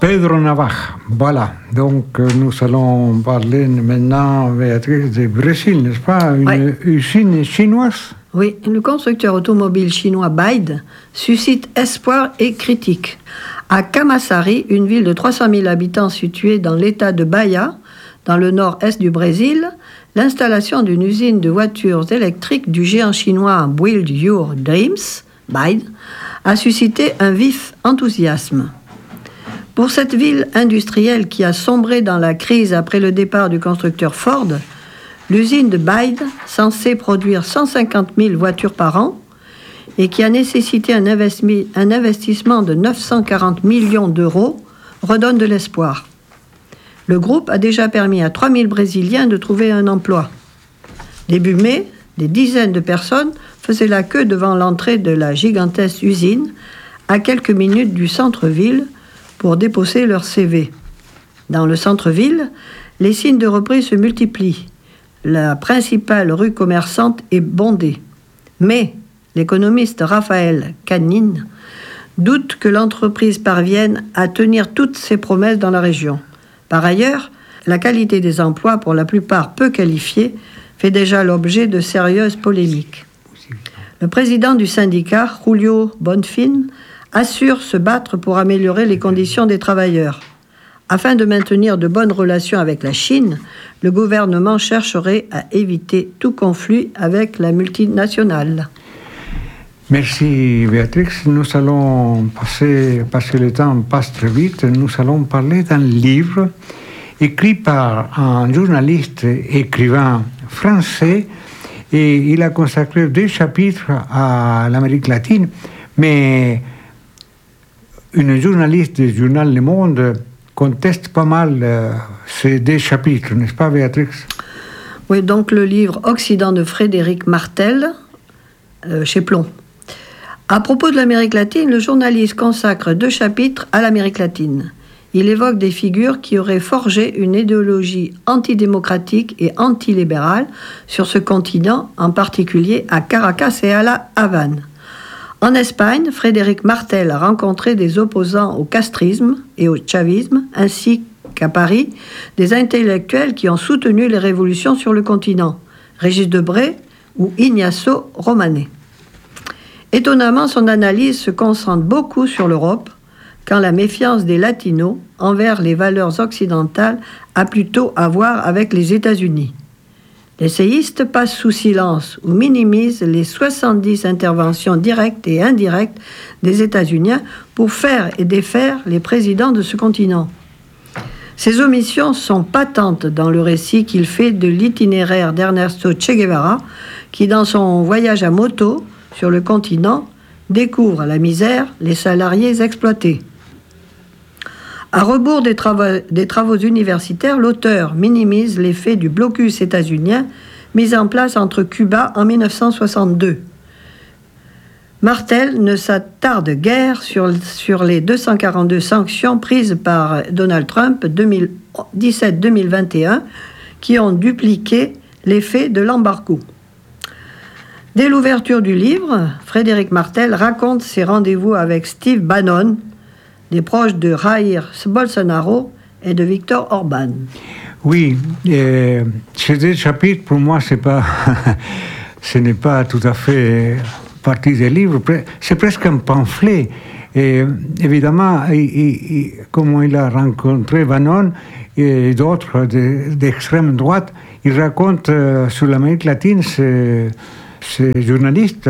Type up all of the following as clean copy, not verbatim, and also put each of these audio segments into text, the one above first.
Pedro Navaja. Voilà. Donc, nous allons parler maintenant, Béatrice, du Brésil, n'est-ce pas? Une usine chinoise? Oui, le constructeur automobile chinois BYD suscite espoir et critique. À Camaçari, une ville de 300 000 habitants située dans l'état de Bahia, dans le nord-est du Brésil, l'installation d'une usine de voitures électriques du géant chinois Build Your Dreams, BYD, a suscité un vif enthousiasme. Pour cette ville industrielle qui a sombré dans la crise après le départ du constructeur Ford, l'usine de BYD, censée produire 150 000 voitures par an et qui a nécessité un investissement de 940 millions d'euros, redonne de l'espoir. Le groupe a déjà permis à 3 000 Brésiliens de trouver un emploi. Début mai, des dizaines de personnes faisaient la queue devant l'entrée de la gigantesque usine, à quelques minutes du centre-ville, pour déposer leur CV. Dans le centre-ville, les signes de reprise se multiplient. La principale rue commerçante est bondée. Mais l'économiste Raphaël Canin doute que l'entreprise parvienne à tenir toutes ses promesses dans la région. Par ailleurs, la qualité des emplois, pour la plupart peu qualifiés, fait déjà l'objet de sérieuses polémiques. Le président du syndicat, Julio Bonfim, assure se battre pour améliorer les conditions des travailleurs. Afin de maintenir de bonnes relations avec la Chine, le gouvernement chercherait à éviter tout conflit avec la multinationale. Merci Béatrice. Nous allons passer, parce que le temps passe très vite, nous allons parler d'un livre écrit par un journaliste écrivain français et il a consacré 2 chapitres à l'Amérique latine, mais une journaliste du journal Le Monde conteste pas mal ces 2 chapitres, n'est-ce pas Béatrice? Oui, donc le livre Occident de Frédéric Martel, chez Plomb. À propos de l'Amérique latine, le journaliste consacre 2 chapitres à l'Amérique latine. Il évoque des figures qui auraient forgé une idéologie antidémocratique et antilibérale sur ce continent, en particulier à Caracas et à La Havane. En Espagne, Frédéric Martel a rencontré des opposants au castrisme et au chavisme, ainsi qu'à Paris, des intellectuels qui ont soutenu les révolutions sur le continent, Régis Debray ou Ignacio Romanet. Étonnamment, son analyse se concentre beaucoup sur l'Europe, quand la méfiance des latinos envers les valeurs occidentales a plutôt à voir avec les États-Unis. L'essayiste passe sous silence ou minimise les 70 interventions directes et indirectes des États-Unis pour faire et défaire les présidents de ce continent. Ces omissions sont patentes dans le récit qu'il fait de l'itinéraire d'Ernesto Che Guevara, qui, dans son voyage à moto sur le continent, découvre la misère, les salariés exploités. À rebours des travaux universitaires, l'auteur minimise l'effet du blocus états-unien mis en place entre Cuba en 1962. Martel ne s'attarde guère sur les 242 sanctions prises par Donald Trump 2017-2021 qui ont dupliqué l'effet de l'embargo. Dès l'ouverture du livre, Frédéric Martel raconte ses rendez-vous avec Steve Bannon, des proches de Jair Bolsonaro et de Viktor Orban. Oui, ces 2 chapitres, pour moi, ce n'est pas tout à fait partie des livres, c'est presque un pamphlet. Et évidemment, comme il a rencontré Bannon et d'autres d'extrême droite, il raconte sur l'Amérique latine, ces journalistes,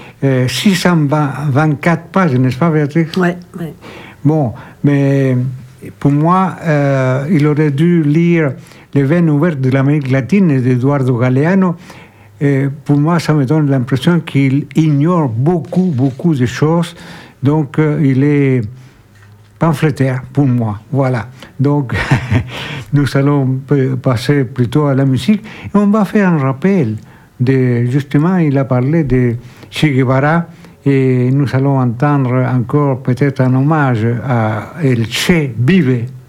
624 pages, n'est-ce pas, Béatrice? Oui. Bon, mais pour moi, il aurait dû lire Les veines ouvertes de l'Amérique latine d'Eduardo Galeano. Et pour moi, ça me donne l'impression qu'il ignore beaucoup de choses. Donc, il est pamphlétaire pour moi. Voilà. Donc, nous allons passer plutôt à la musique. Et on va faire un rappel. Justement, il a parlé de Che Guevara. Et nous allons entendre encore peut-être un hommage à El Che Vive.